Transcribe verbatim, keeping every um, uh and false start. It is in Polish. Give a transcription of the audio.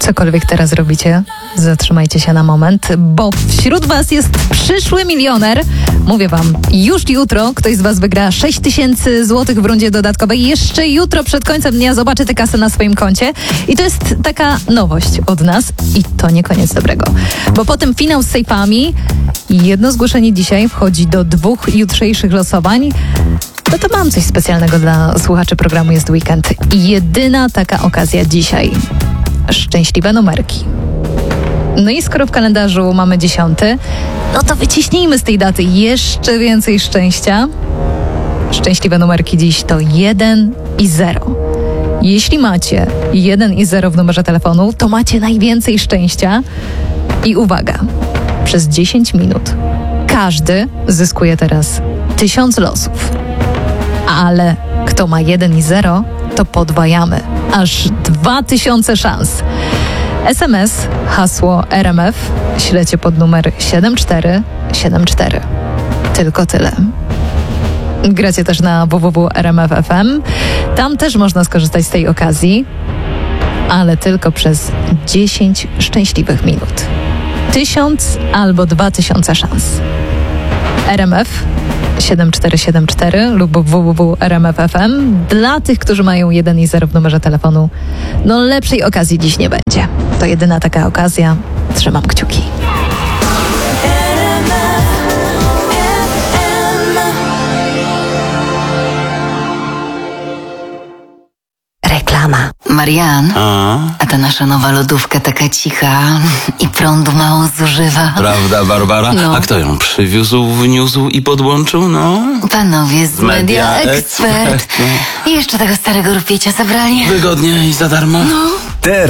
Cokolwiek teraz robicie, zatrzymajcie się na moment, bo wśród was jest przyszły milioner. Mówię wam, już jutro ktoś z was wygra sześć tysięcy złotych w rundzie dodatkowej. Jeszcze jutro przed końcem dnia zobaczy tę kasę na swoim koncie. I to jest taka nowość od nas i to nie koniec dobrego. Bo potem finał z sejfami, jedno zgłoszenie dzisiaj wchodzi do dwóch jutrzejszych losowań. No to mam coś specjalnego dla słuchaczy programu Jest Weekend. Jedyna taka okazja dzisiaj. Szczęśliwe numerki. No i skoro w kalendarzu mamy dziesiąty, no to wyciśnijmy z tej daty jeszcze więcej szczęścia. Szczęśliwe numerki dziś to jeden i zero. Jeśli macie jeden i zero w numerze telefonu, to macie najwięcej szczęścia. I uwaga, przez dziesięć minut każdy zyskuje teraz tysiąc losów. Ale kto ma jeden i zero, to podwajamy. Aż dwa tysiące szans. S M S, hasło R M F, ślecie pod numer siedem cztery siedem cztery. Tylko tyle. Gracie też na w w w kropka r m f kropka f m. Tam też można skorzystać z tej okazji, ale tylko przez dziesięć szczęśliwych minut. Tysiąc albo dwa tysiące szans. R M F siedem cztery siedem cztery lub w w w kropka r m f kropka f m. Dla tych, którzy mają jeden i zero w numerze telefonu, no lepszej okazji dziś nie będzie. To jedyna taka okazja. Trzymam kciuki. Reklama. Marian, A? a ta nasza nowa lodówka taka cicha i prądu mało zużywa. Prawda, Barbara? No. A kto ją przywiózł, wniósł i podłączył? No. Panowie z Media, Media Expert. Expert. I jeszcze tego starego rupiecia zabrali. Wygodnie i za darmo. Teraz